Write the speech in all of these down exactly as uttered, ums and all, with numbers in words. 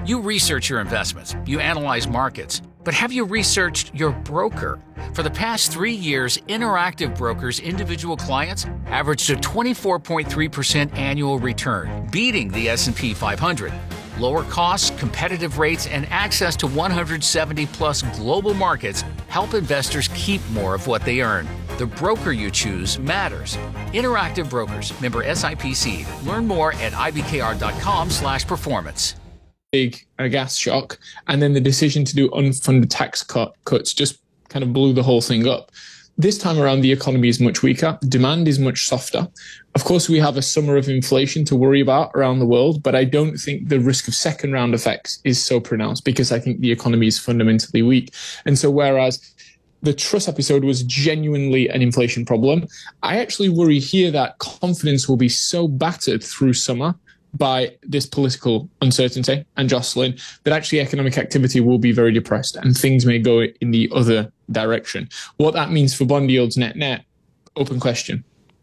You research your investments, you analyze markets, but have you researched your broker? For the past three years, Interactive Brokers' individual clients averaged a twenty-four point three percent annual return, beating the S and P five hundred. Lower costs, competitive rates, and access to one hundred seventy plus global markets help investors keep more of what they earn. The broker you choose matters. Interactive Brokers, member S I P C. Learn more at ibkr.com slash performance. Big uh, gas shock, and then the decision to do unfunded tax cut, cuts just kind of blew the whole thing up. This time around, the economy is much weaker. Demand is much softer. Of course, we have a summer of inflation to worry about around the world, but I don't think the risk of second round effects is so pronounced because I think the economy is fundamentally weak. And so whereas the Truss episode was genuinely an inflation problem, I actually worry here that confidence will be so battered through summer by this political uncertainty and jostling that actually economic activity will be very depressed and things may go in the other direction. What that means for bond yields net net, open question.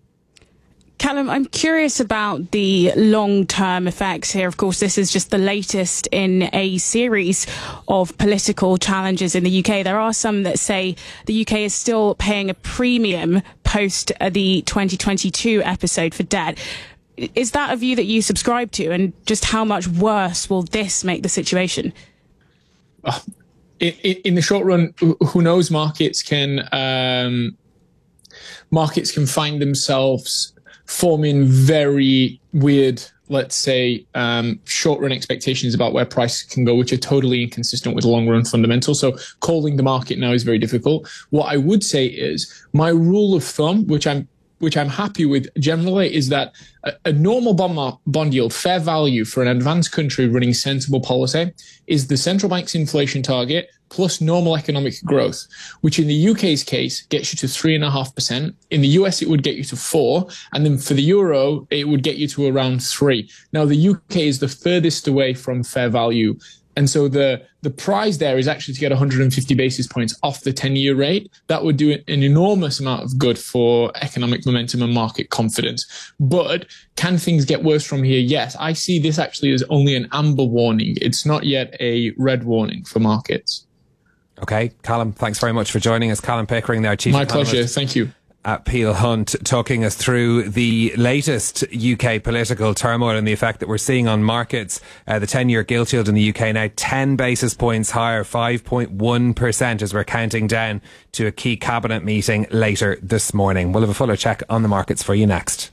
Callum, I'm curious about the long-term effects here. Of course, this is just the latest in a series of political challenges in the U K. There are some that say the U K is still paying a premium post the twenty twenty-two episode for debt. Is that a view that you subscribe to? And just how much worse will this make the situation? Uh, in, in the short run, who knows? Markets can um, markets can find themselves forming very weird, let's say, um, short-run expectations about where price can go, which are totally inconsistent with long-run fundamentals. So calling the market now is very difficult. What I would say is my rule of thumb, which I'm which I'm happy with generally, is that a, a normal bond, bond yield, fair value for an advanced country running sensible policy, is the central bank's inflation target plus normal economic growth, which in the U K's case gets you to three and a half percent. In the U S, it would get you to four. And then for the euro, it would get you to around three. Now, the U K is the furthest away from fair value. And so the, the prize there is actually to get one hundred fifty basis points off the ten-year rate. That would do an enormous amount of good for economic momentum and market confidence. But can things get worse from here? Yes. I see this actually as only an amber warning. It's not yet a red warning for markets. Okay, Callum, thanks very much for joining us. Callum Pickering there, Chief My pleasure. Thank you. At Peel Hunt, talking us through the latest U K political turmoil and the effect that we're seeing on markets. Uh, the ten-year gilt yield in the U K now ten basis points higher, five point one percent, as we're counting down to a key cabinet meeting later this morning. We'll have a fuller check on the markets for you next.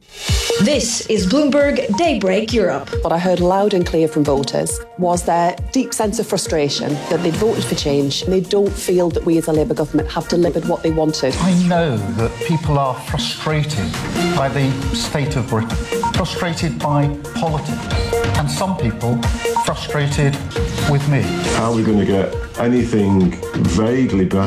This is Bloomberg Daybreak Europe. What I heard loud and clear from voters was their deep sense of frustration that they voted for change and they don't feel that we as a Labour government have delivered what they wanted. I know that people are frustrated by the state of Britain, frustrated by politics, and some people frustrated with me. How are we going to get anything vaguely better